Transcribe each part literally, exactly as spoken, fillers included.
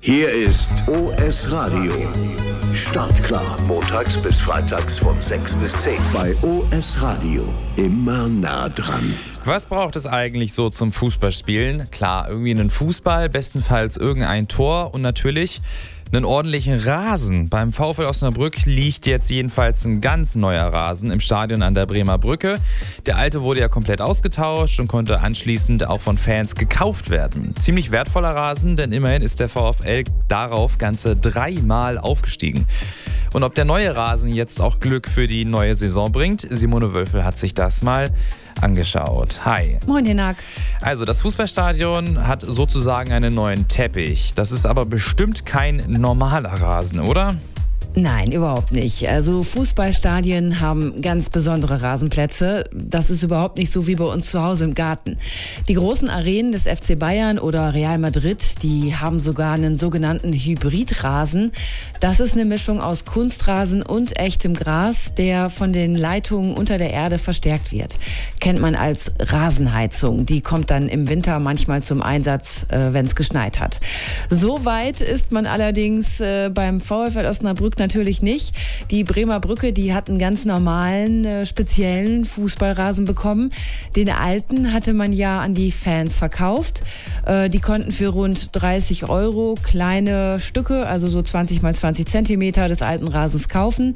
Hier ist O S Radio. Startklar. Montags bis freitags von sechs bis zehn. Bei O S Radio. Immer nah dran. Was braucht es eigentlich so zum Fußballspielen? Klar, irgendwie einen Fußball, bestenfalls irgendein Tor und natürlich einen ordentlichen Rasen. Beim VfL Osnabrück liegt jetzt jedenfalls ein ganz neuer Rasen im Stadion an der Bremer Brücke. Der alte wurde ja komplett ausgetauscht und konnte anschließend auch von Fans gekauft werden. Ziemlich wertvoller Rasen, denn immerhin ist der VfL darauf ganze dreimal aufgestiegen. Und ob der neue Rasen jetzt auch Glück für die neue Saison bringt, Simone Wölfel hat sich das mal angeschaut. Hi. Moin, Hinak. Also, das Fußballstadion hat sozusagen einen neuen Teppich. Das ist aber bestimmt kein normaler Rasen, oder? Nein, überhaupt nicht. Also Fußballstadien haben ganz besondere Rasenplätze. Das ist überhaupt nicht so wie bei uns zu Hause im Garten. Die großen Arenen des F C Bayern oder Real Madrid, die haben sogar einen sogenannten Hybridrasen. Das ist eine Mischung aus Kunstrasen und echtem Gras, der von den Leitungen unter der Erde verstärkt wird. Kennt man als Rasenheizung. Die kommt dann im Winter manchmal zum Einsatz, äh, wenn es geschneit hat. So weit ist man allerdings äh, beim VfL Osnabrück natürlich nicht. Die Bremer Brücke, die hat einen ganz normalen, äh, speziellen Fußballrasen bekommen. Den alten hatte man ja an die Fans verkauft. Äh, die konnten für rund dreißig Euro kleine Stücke, also so zwanzig mal zwanzig Zentimeter des alten Rasens kaufen.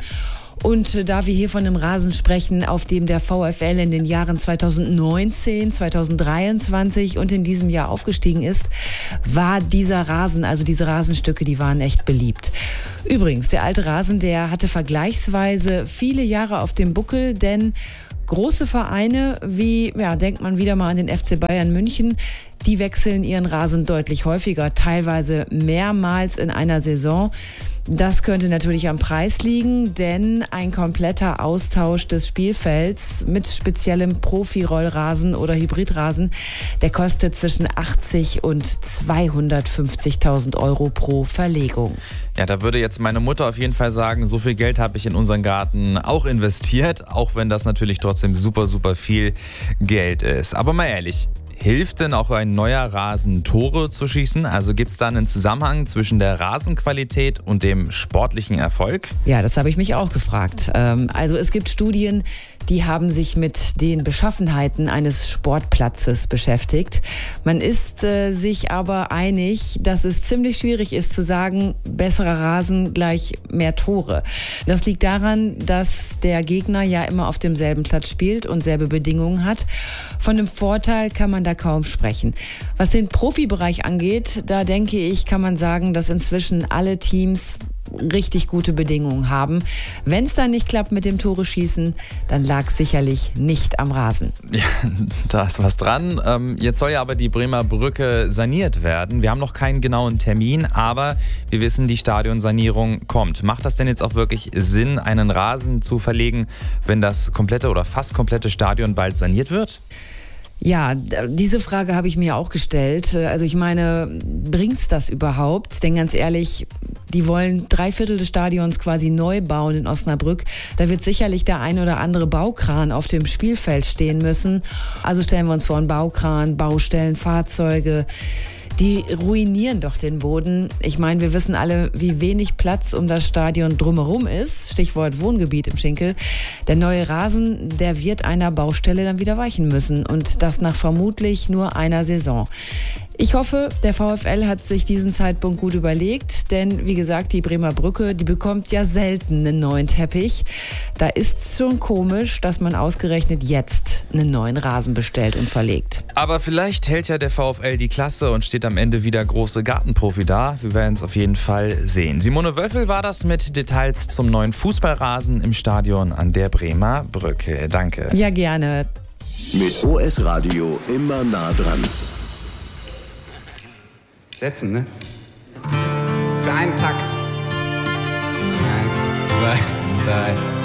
Und da wir hier von einem Rasen sprechen, auf dem der VfL in den Jahren zweitausendneunzehn, zweitausenddreiundzwanzig und in diesem Jahr aufgestiegen ist, war dieser Rasen, also diese Rasenstücke, die waren echt beliebt. Übrigens, der alte Rasen, der hatte vergleichsweise viele Jahre auf dem Buckel, denn große Vereine wie, ja, denkt man wieder mal an den F C Bayern München, die wechseln ihren Rasen deutlich häufiger, teilweise mehrmals in einer Saison. Das könnte natürlich am Preis liegen, denn ein kompletter Austausch des Spielfelds mit speziellem Profi-Rollrasen oder Hybridrasen, der kostet zwischen achtzig und zweihundertfünfzigtausend Euro pro Verlegung. Ja, da würde jetzt meine Mutter auf jeden Fall sagen, so viel Geld habe ich in unseren Garten auch investiert, auch wenn das natürlich trotzdem super, super viel Geld ist. Aber mal ehrlich, hilft denn auch ein neuer Rasen, Tore zu schießen? Also gibt es da einen Zusammenhang zwischen der Rasenqualität und dem sportlichen Erfolg? Ja, das habe ich mich auch gefragt. Also es gibt Studien, die haben sich mit den Beschaffenheiten eines Sportplatzes beschäftigt. Man ist äh, sich aber einig, dass es ziemlich schwierig ist zu sagen, besserer Rasen gleich mehr Tore. Das liegt daran, dass der Gegner ja immer auf demselben Platz spielt und selbe Bedingungen hat. Von einem Vorteil kann man da kaum sprechen. Was den Profibereich angeht, da denke ich, kann man sagen, dass inzwischen alle Teams richtig gute Bedingungen haben. Wenn es dann nicht klappt mit dem Tore schießen, dann lag es sicherlich nicht am Rasen. Ja, da ist was dran. Ähm, jetzt soll ja aber die Bremer Brücke saniert werden. Wir haben noch keinen genauen Termin, aber wir wissen, die Stadionsanierung kommt. Macht das denn jetzt auch wirklich Sinn, einen Rasen zu verlegen, wenn das komplette oder fast komplette Stadion bald saniert wird? Ja, diese Frage habe ich mir auch gestellt. Also ich meine, bringt's das überhaupt? Denn ganz ehrlich, die wollen drei Viertel des Stadions quasi neu bauen in Osnabrück. Da wird sicherlich der ein oder andere Baukran auf dem Spielfeld stehen müssen. Also stellen wir uns vor, einen Baukran, Baustellen, Fahrzeuge. Die ruinieren doch den Boden. Ich meine, wir wissen alle, wie wenig Platz um das Stadion drumherum ist. Stichwort Wohngebiet im Schinkel. Der neue Rasen, der wird einer Baustelle dann wieder weichen müssen. Und das nach vermutlich nur einer Saison. Ich hoffe, der VfL hat sich diesen Zeitpunkt gut überlegt, denn wie gesagt, die Bremer Brücke, die bekommt ja selten einen neuen Teppich. Da ist es schon komisch, dass man ausgerechnet jetzt einen neuen Rasen bestellt und verlegt. Aber vielleicht hält ja der VfL die Klasse und steht am Ende wieder große Gartenprofi da. Wir werden es auf jeden Fall sehen. Simone Wölfel war das mit Details zum neuen Fußballrasen im Stadion an der Bremer Brücke. Danke. Ja, gerne. Mit O S Radio immer nah dran. Setzen, ne? Für einen Takt. Eins, zwei, drei.